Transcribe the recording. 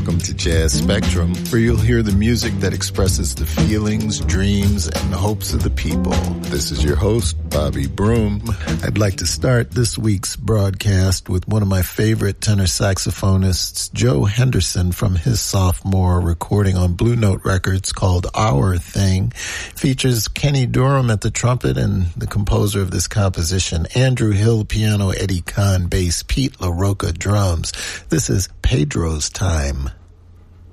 Welcome to Jazz Spectrum, where you'll hear the music that expresses the feelings, dreams, and hopes of the people. This is your host, Bobby Broom. I'd like to start this week's broadcast with one of my favorite tenor saxophonists, Joe Henderson, from his sophomore recording on Blue Note Records called Our Thing. Features Kenny Durham at the trumpet and the composer of this composition, Andrew Hill piano, Eddie Kahn bass, Pete LaRocca drums. This is Pedro's Time.